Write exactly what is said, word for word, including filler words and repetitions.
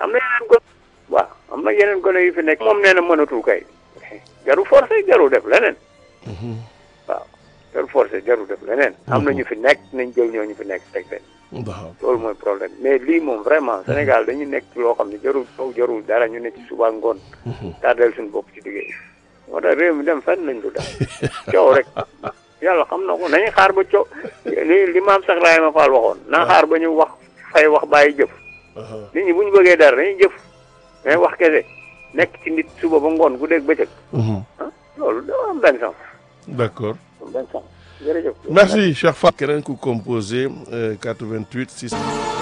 am na yeneen gone waaw am na yeneen gone yu fi nekk moom nee na mënatul kay jaru forcé jaru def leneen waaw jaru forcé jaru def leneen am na ñu fi nekk nañ jël ñoo ñu fi nekk teg leen waaw loolu mooy problème mais lii moom vraiment Sénégal dañu nekk ci loo xam ne jarul taw jarul dara ñu ne ci suba ngoon tardel suñu bopp ci liggéey moo tax réew mi dem fenn lañ du dem coow rek yàlla xam na ko nañu xaar ba coow li li maam sax laay ma faal waxoon naa xaar ba ñu wax fay wax bàyyi jëf nit ñi bu ñu bëggee dara dañuy jëf mais wax kese nekk ci nit suba ba ngoon gu dégg bëccëg ah loolu da am benn sens d'accord am benn sens jërëjëf merci Cheikh Fall keneen ku composé quatre-vingt-huit six